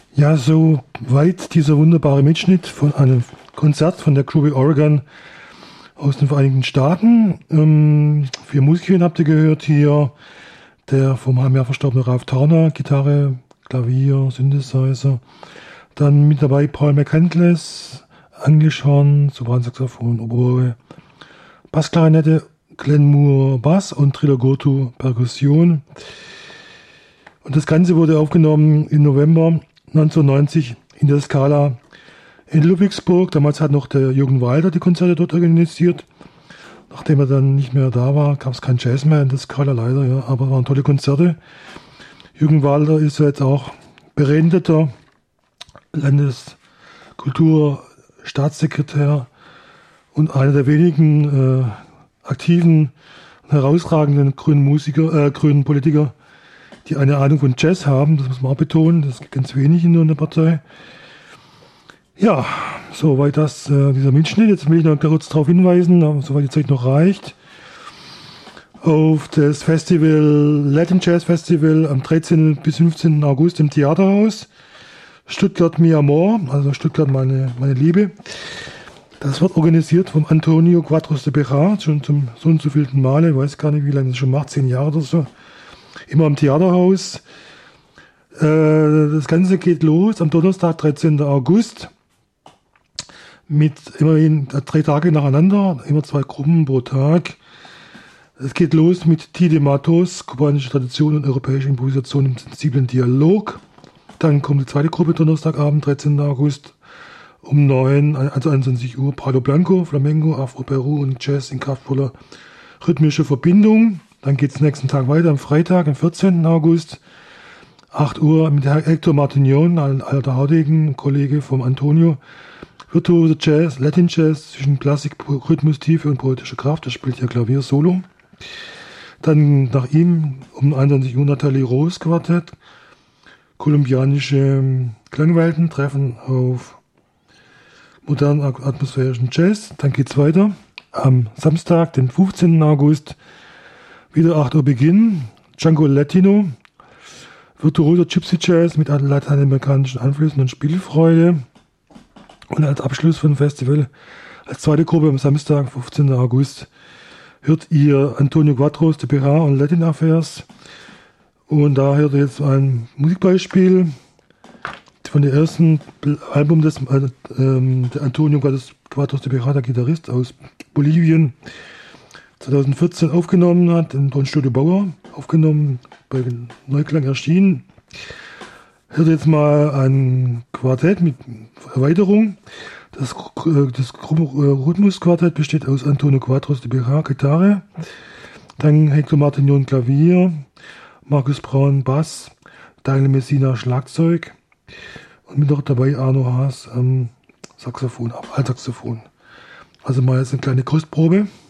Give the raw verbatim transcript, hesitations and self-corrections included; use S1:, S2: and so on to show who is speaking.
S1: Ja, so weit dieser wunderbare Mitschnitt von einem Konzert von der Groovy Oregon aus den Vereinigten Staaten. Ähm, vier Musiker habt ihr gehört hier. Der vom halben Jahr verstorbene Ralph Towner, Gitarre, Klavier, Synthesizer. Dann mit dabei Paul McCandless, Englischhorn, Sopransaxophon, Oboe, Bassklarinette, Glenn Moore Bass und Triller Goto Perkussion. Und das Ganze wurde aufgenommen im November neunzehnhundertneunzig in der Scala in Ludwigsburg. Damals hat noch der Jürgen Walter die Konzerte dort organisiert. Nachdem er dann nicht mehr da war, gab es kein Jazz mehr in der Scala leider, ja, aber waren tolle Konzerte. Jürgen Walter ist ja jetzt auch berendeter Landeskulturstaatssekretär und einer der wenigen äh, aktiven, herausragenden grünen Musiker, äh, grünen Politiker, die eine Ahnung von Jazz haben. Das muss man auch betonen, das ist ganz wenig in der Partei. Ja, soweit das, äh, dieser Mitschnitt. Jetzt will ich noch kurz darauf hinweisen, soweit die Zeit noch reicht, auf das Festival, Latin Jazz Festival am dreizehnten bis fünfzehnten August im Theaterhaus. Stuttgart Mi Amor, also Stuttgart meine, meine Liebe. Das wird organisiert vom Antonio Quadros de Bejar, schon zum so und so vielten Male, ich weiß gar nicht, wie lange das schon macht, zehn Jahre oder so. Immer im Theaterhaus. Äh, das Ganze geht los am Donnerstag, dreizehnten August. Mit immerhin drei Tage nacheinander, immer zwei Gruppen pro Tag. Es geht los mit Tide Matos, kubanische Tradition und europäische Improvisation im sensiblen Dialog. Dann kommt die zweite Gruppe Donnerstagabend, dreizehnten August um neun, also einundzwanzig Uhr. Prado Blanco, Flamenco, Afro Peru und Jazz in kraftvoller rhythmischer Verbindung. Dann geht es nächsten Tag weiter, am Freitag, am vierzehnten August, acht Uhr mit Hector Martignon, ein alter Haudegen, Kollege vom Antonio. Virtuose Jazz, Latin Jazz zwischen Klassik, Rhythmus, Tiefe und poetischer Kraft. Das spielt ja Klavier Solo. Dann nach ihm um einundzwanzig Uhr Nathalie Rose Quartett. Kolumbianische Klangwelten treffen auf modernen atmosphärischen Jazz. Dann geht's weiter. Am Samstag, den fünfzehnten August, wieder acht Uhr Beginn. Django Latino. Virtuoser Gypsy Jazz mit lateinamerikanischen Einflüssen und Spielfreude. Und als Abschluss von dem Festival, als zweite Gruppe am Samstag, fünfzehnten August, hört ihr Antonio Quadros de Bejar und Latin Affairs. Und da hört ihr jetzt ein Musikbeispiel von dem ersten Album des äh, ähm, der Antonio Quadros de Bejar, der Gitarrist aus Bolivien, zweitausendvierzehn aufgenommen hat, in Tonstudio Bauer, aufgenommen, bei Neuklang erschienen. Hört jetzt mal ein Quartett mit Erweiterung. Das, das Rhythmusquartett besteht aus Antonio Quadros de Bejar, Gitarre, dann Hector Martignon, Klavier, Markus Braun, Bass, Daniel Messina, Schlagzeug und mit noch dabei Arno Haas am Saxophon, Altsaxophon. Also mal jetzt eine kleine Kostprobe.